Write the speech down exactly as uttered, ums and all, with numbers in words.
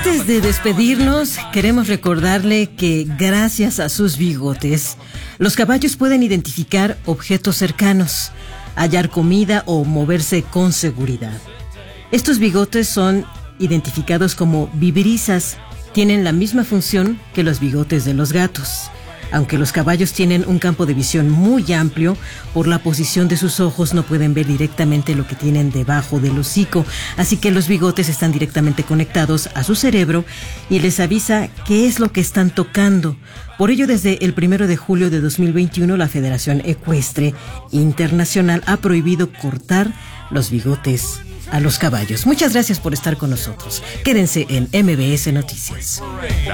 Antes de despedirnos, queremos recordarle que gracias a sus bigotes, los caballos pueden identificar objetos cercanos, hallar comida o moverse con seguridad. Estos bigotes son identificados como vivirizas. Tienen la misma función que los bigotes de los gatos. Aunque los caballos tienen un campo de visión muy amplio, por la posición de sus ojos no pueden ver directamente lo que tienen debajo del hocico, así que los bigotes están directamente conectados a su cerebro y les avisa qué es lo que están tocando. Por ello, desde el primero de julio de dos mil veintiuno, la Federación Ecuestre Internacional ha prohibido cortar los bigotes a los caballos. Muchas gracias por estar con nosotros. Quédense en M B S Noticias.